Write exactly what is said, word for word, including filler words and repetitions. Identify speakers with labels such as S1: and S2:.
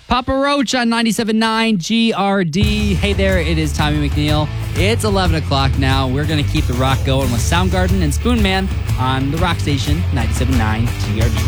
S1: Papa Roach on ninety-seven point nine G R D. Hey there, it is Tommy McNeil. It's eleven o'clock now. We're going to keep the rock going with Soundgarden and Spoon Man on the rock station ninety-seven point nine G R D.